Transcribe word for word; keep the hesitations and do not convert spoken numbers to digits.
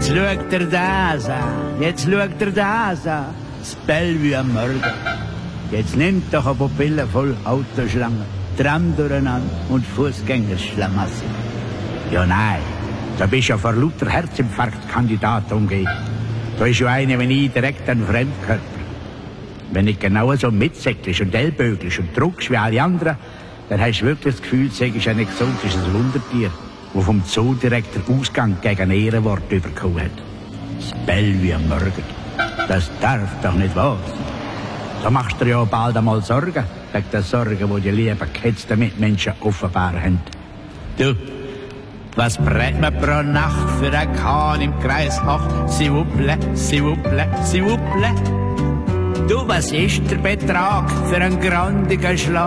schaut er das an, jetzt schaut er das an. Das Bellevue am Morgen. Jetzt nimmt doch eine Pupille voll Autoschlangen, Tram durcheinander und Fußgängerschlamassel. Ja nein, da bist ja vor lauter Herzinfarktkandidat umgeht. Da ist ja einer wie ich direkt ein Fremdkörper. Wenn du genau so mitsäckelst und ellbögelst und druckst wie alle anderen, dann hast du wirklich das Gefühl, du seist ein exotisches Wundertier, das vom Zoo direkt den Ausgang gegen ein Ehrenwort bekommen hat. Das Bellevue am Morgen. Das darf doch nicht wahr sein. Da machst du dir ja bald einmal Sorgen, wegen der Sorgen, die die lieben gehetzten Mitmenschen offenbar haben. Du, was brät man pro Nacht für einen Kahn im Kreis acht? Sie wupple, sie wupple, sie wupple. Du, was ist der Betrag für einen grandigen Schlag?